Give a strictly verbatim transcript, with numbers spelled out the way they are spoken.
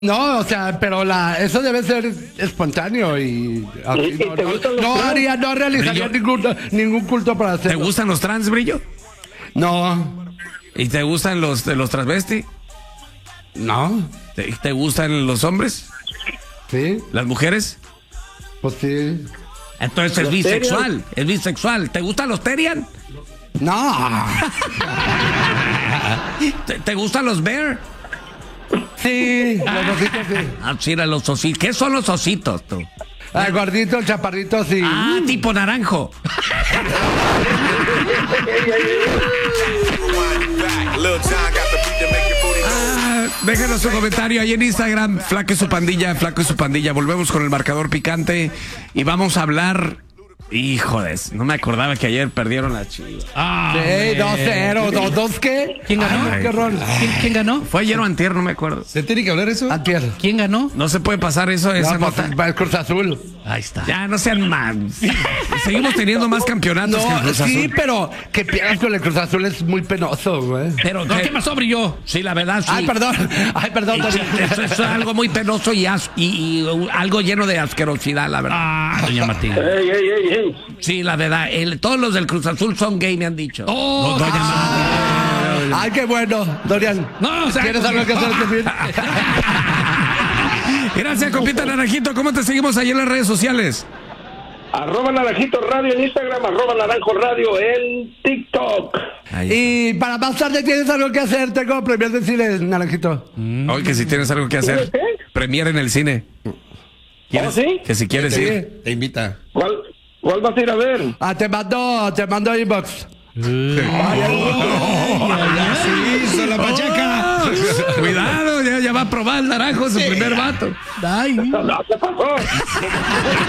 No, o sea, pero la, eso debe ser espontáneo y así, ¿Y- y no, te no, gustan los no trans? haría, no realizaría ningún, ningún culto para ¿Te hacerlo. gustan los trans, Brillo? No, ¿Y te gustan los, los transvesti? no, ¿Te, te gustan los hombres? sí, ¿Las mujeres? pues sí, Entonces es ¿Los bisexual, es bisexual. ¿Te gustan los Terian? no, ¿Te, te gustan los Bear? sí, los ositos sí. Ah, sí, era los ositos. ¿Qué son los ositos, tú? Ah, el gordito, el chaparrito, sí. Ah, tipo naranjo. Ah, déjanos su comentario ahí en Instagram, Flaco y su pandilla, Flaco y su pandilla. Volvemos con el marcador picante y vamos a hablar. Híjoles, no me acordaba que ayer perdieron la Chivas. Ah, Sí, dos hombre. cero, dos, dos, ¿qué? ¿Quién ganó? Ay, qué rol. ¿Quién, quién ganó? Fue ayer o antier, no me acuerdo. ¿Se tiene que hablar eso? Antier. ¿Quién ganó? No se puede pasar eso, esa No, nota. pues, el Cruz Azul. Ahí está. Ya, no sean más. Seguimos teniendo más campeonatos que el No, Cruz sí, Azul. pero que pierdas con el Cruz Azul es muy penoso, güey. Pero, No, ¿qué? ¿qué pasó, Brillo? Sí, la verdad, sí. Ay, perdón, ay, perdón. Sí, Dani. Eso, eso es algo muy penoso y, as- y, y, uh, algo lleno de asquerosidad, la verdad. Ah, doña Martín. Ey, ey, ey, ey. Sí, la verdad. El- todos los del Cruz Azul son gay, me han dicho. Oh, No, doña Martín. Ay, qué bueno, Dorian. No, o sea, ¿Quieres algo que hacer también? Gracias, compita Naranjito. ¿Cómo te seguimos ahí en las redes sociales? Arroba Naranjito Radio en Instagram, arroba Naranjo Radio en TikTok. Y para más tarde tienes algo que hacer, tengo premios de cine, Naranjito. Hoy que si tienes algo que hacer, ¿Qué? premier en el cine. ¿Oh, sí? Que si quieres Sí. ir. Te invita. ¿Cuál, ¿Cuál vas a ir a ver? Ah, te mando, te mando inbox. Sí, hizo la pachaca. Cuidado, ya, ya va a probar el naranjo su primer vato. ay. No, no, ¿qué pasó?